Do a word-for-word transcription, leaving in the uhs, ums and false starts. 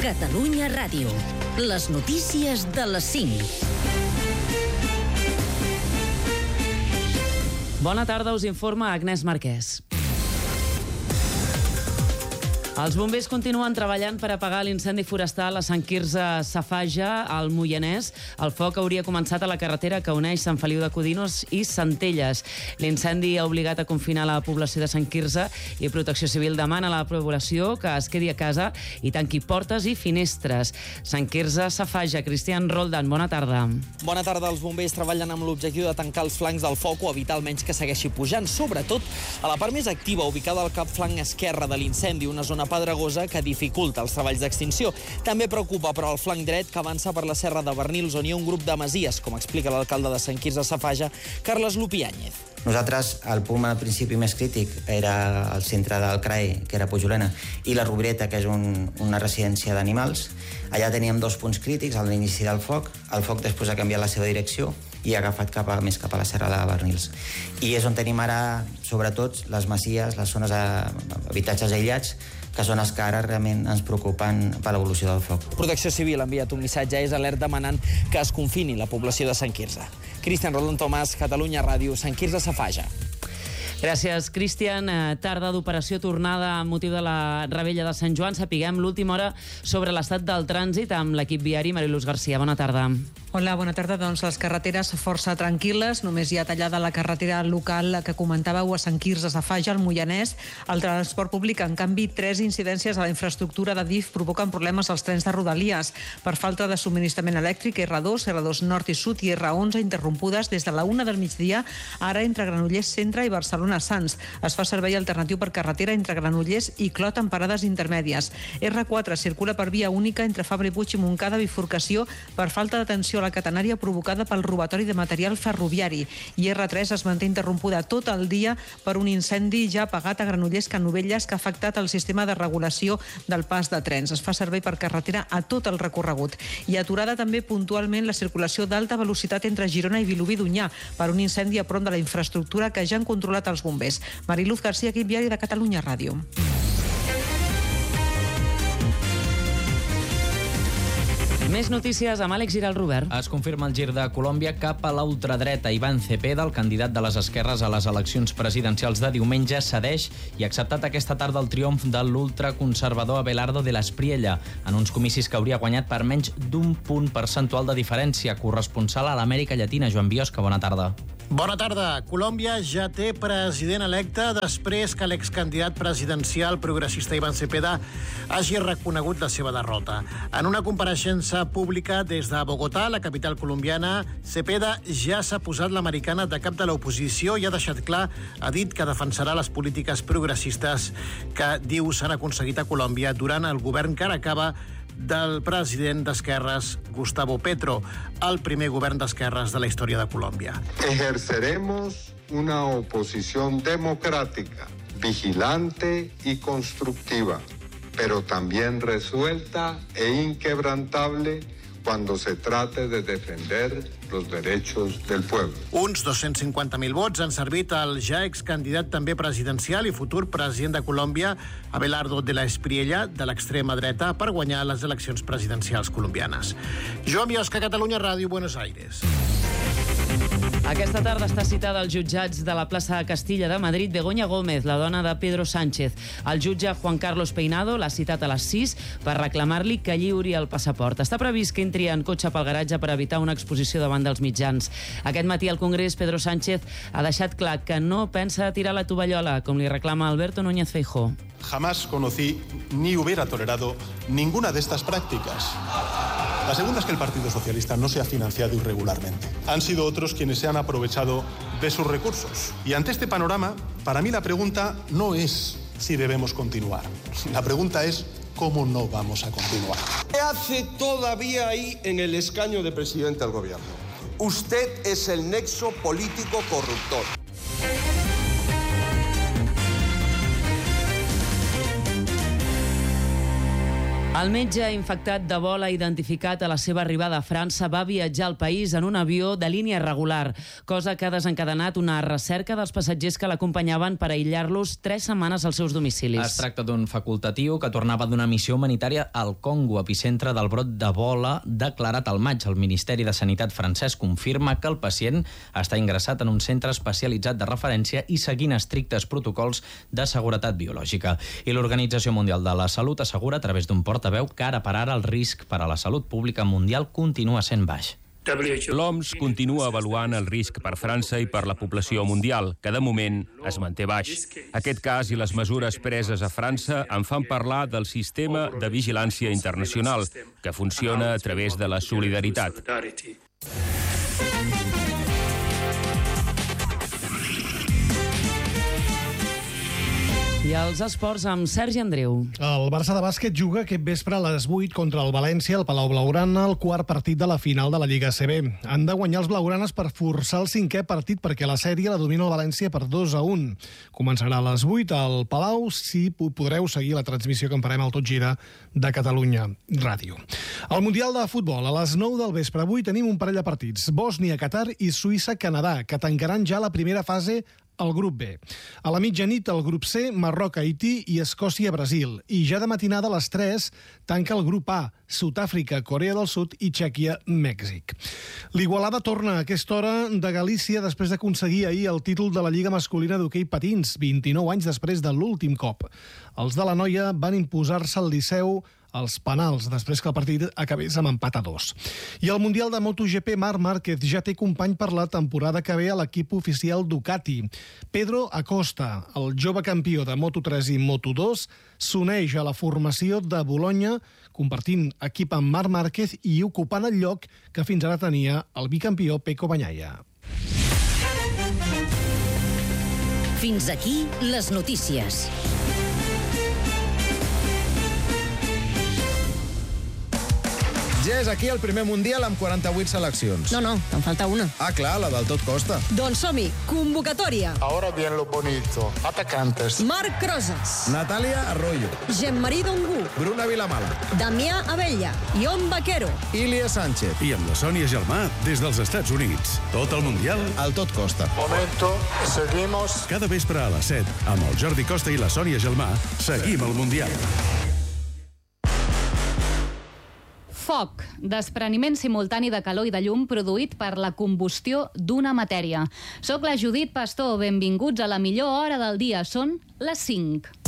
Catalunya Ràdio. Les notícies de les cinc. Bona tarda, us informa Agnès Marquès. Els bombers continuen treballant per apagar l'incendi forestal a Sant Quirze Safaja, al Moianès. El foc hauria començat a la carretera que uneix Sant Feliu de Codines i Centelles. L'incendi ha obligat a confinar la població de Sant Quirze i Protecció Civil demana a la població que es quedi a casa i tanqui portes i finestres. Sant Quirze Safaja, Cristian Roldan, bona tarda. Bona tarda. Els bombers treballen amb l'objectiu de tancar els flancs del foc o evitar almenys que segueixi pujant, sobretot a la part més activa, ubicada al cap flanc esquerre de l'incendi, una zona pedregosa que dificulta els treballs d'extinció. També preocupa, però, el flanc dret que avança per la serra de Bernils, on hi ha un grup de masies, com explica l'alcalde de Sant Quirze Safaja, Carles Lupiáñez. Nosaltres, el punt al principi més crític era el centre del C R A E, que era Puigolena, i la Robreta, que és un, una residència d'animals. Allà teníem dos punts crítics, a l'inici del foc. El foc després ha canviat la seva direcció i ha agafat cap a, més cap a la serra de Bernils. I és on tenim ara, sobretot, les masies, les zones d'habitatges aïllats, que són els que ara realment ens preocupen per l'evolució del foc. Protecció Civil ha enviat un missatge a És Alert demanant que es confini la població de Sant Quirze. Cristian Roland Tomàs, Catalunya Ràdio, Sant Quirze Safaja. Gràcies, Cristian. Tarda d'operació tornada amb motiu de la Rebella de Sant Joan. Sapiguem l'última hora sobre l'estat del trànsit amb l'equip viari. Mariluz Garcia, bona tarda. Hola, bona tarda. Doncs les carreteres força tranquil·les. Només hi ha tallada la carretera local que comentàveu a Sant Quirze Safaja, al Moianès. El transport públic, en canvi, tres incidències a la infraestructura de D I F provoquen problemes als trens de Rodalies. Per falta de subministrament elèctric, R dos, R dos Nord i Sud i R onze interrompudes des de la una del migdia, ara entre Granollers Centre i Barcelona Sants. Es fa servei alternatiu per carretera entre Granollers i Clot en parades intermèdies. R quatre circula per via única entre Fabra i Puig i Montcada, bifurcació per falta d'atenció a la catenària provocada pel robatori de material ferroviari. I R tres es manté interrompuda tot el dia per un incendi ja apagat a Granollers Canovelles que ha afectat el sistema de regulació del pas de trens. Es fa servei per carretera a tot el recorregut. I aturada també puntualment la circulació d'alta velocitat entre Girona i Vilobí d'Onyar per un incendi a prop de la infraestructura que ja han controlat els bombers. Mariluz Garcia, equip viari de Catalunya Ràdio. Més notícies amb Àlex Giral Robert. Es confirma el gir de Colòmbia cap a la ultradreta. Iván Cepeda, el candidat de les esquerres a les eleccions presidencials de diumenge, cedeix i ha acceptat aquesta tarda el triomf de l'ultraconservador Abelardo de l'Espriella en uns comicis que hauria guanyat per menys d'un punt percentual de diferència. Corresponsal a l'Amèrica Llatina, Joan Biosca, bona tarda. Bona tarda. Colòmbia ja té president electe després que l'excandidat presidencial progressista Iván Cepeda hagi reconegut la seva derrota. En una compareixença pública des de Bogotà, la capital colombiana, Cepeda ja s'ha posat l'americana de cap de l'oposició i ha deixat clar, ha dit que defensarà les polítiques progressistes que diu s'han aconseguit a Colòmbia durant el govern que ara acaba del president d'esquerres Gustavo Petro, el primer govern d'esquerres de la història de Colòmbia. Ejerceremos una oposición democrática, vigilante y constructiva, pero también resuelta e inquebrantable cuando se trate de defender los derechos del pueblo. Uns dos-cents cinquanta mil vots han servit al ja excandidat també presidencial i futur president de Colòmbia, Abelardo de l'Espriella, de l'extrema dreta, per guanyar les eleccions presidencials colombianes. Joan Biosca, Catalunya Ràdio, Buenos Aires. Aquesta tarda està citada als jutjats de la plaça de Castilla de Madrid Begoña Gómez, la dona de Pedro Sánchez. El jutge Juan Carlos Peinado l'ha citat a les sis per reclamar-li que lliuri el passaport. Està previst que entri en cotxe pel garatge per evitar una exposició davant dels mitjans. Aquest matí al Congrés, Pedro Sánchez ha deixat clar que no pensa tirar la tovallola, com li reclama Alberto Núñez Feijóo. Jamás conocí ni hubiera tolerado ninguna de estas prácticas. La segunda es que el Partido Socialista no se ha financiado irregularmente. Han sido otros quienes se han aprovechado de sus recursos. Y ante este panorama, para mí la pregunta no es si debemos continuar. La pregunta es cómo no vamos a continuar. ¿Qué hace todavía ahí en el escaño de presidente del gobierno? Usted es el nexo político corruptor. El metge infectat d'Ebola identificat a la seva arribada a França va viatjar al país en un avió de línia regular, cosa que ha desencadenat una recerca dels passatgers que l'acompanyaven per aïllar-los tres setmanes als seus domicilis. Es tracta d'un facultatiu que tornava d'una missió humanitària al Congo, epicentre del brot d'Ebola declarat al maig. El Ministeri de Sanitat francès confirma que el pacient està ingressat en un centre especialitzat de referència i seguint estrictes protocols de seguretat biològica. I l'Organització Mundial de la Salut assegura a través d'un portaveu que ara per ara el risc per a la salut pública mundial continua sent baix. L'O M S continua avaluant el risc per França i per la població mundial, que de moment es manté baix. Aquest cas i les mesures preses a França en fan parlar del sistema de vigilància internacional, que funciona a través de la solidaritat. I els esports amb Sergi Andreu. El Barça de bàsquet juga aquest vespre a les vuit contra el València al Palau Blaugrana, el quart partit de la final de la Lliga A C B. Han de guanyar els blaugranes per forçar el cinquè partit perquè la sèrie la domina el València per dos a un. Començarà a les vuit al Palau, si podreu seguir la transmissió que en farem al Tot Gira de Catalunya Ràdio. Al Mundial de Futbol, a les nou del vespre, avui tenim un parell de partits. Bòsnia, Qatar i Suïssa-Canadà, que tancaran ja la primera fase al grup B. A la mitjanit, el grup C, Marroc, Haití i Escòcia-Brasil. I ja de matinada a les tres tanca el grup A, Sud-àfrica, Corea del Sud i Txèquia, Mèxic. L'Igualada torna a aquesta hora de Galícia després d'aconseguir ahir el títol de la Lliga Masculina d'Hoquei Patins, vint-i-nou anys després de l'últim cop. Els de la noia van imposar-se al Liceu als penals, després que el partit acabés amb empat a dos. I el Mundial de MotoGP, Marc Márquez ja té company per la temporada que ve a l'equip oficial Ducati. Pedro Acosta, el jove campió de Moto tres i Moto dos, s'uneix a la formació de Bolonya, compartint equip amb Marc Márquez i ocupant el lloc que fins ara tenia el bicampió Pecco Bagnaia. Fins aquí les notícies. Ja és aquí el primer Mundial amb quaranta-vuit seleccions. No, no, te'n falta una. Ah, clar, la del tot costa. Doncs som-hi, convocatòria. Ahora bien lo bonito. Atacantes. Marc Rosas. Natalia Arroyo. Jean-Marie Dongu. Bruna Vilamala. Damià Abella. Ion Vaquero. Ilia Sánchez. I amb la Sònia Gelmà des dels Estats Units. Tot el Mundial al tot costa. Momento, seguimos. Cada vespre a les set, amb el Jordi Costa i la Sònia Gelmà, seguim el Mundial. Foc, despreniment simultani de calor i de llum produït per la combustió d'una matèria. Soc la Judit Pastor, benvinguts a la millor hora del dia. Són les cinc.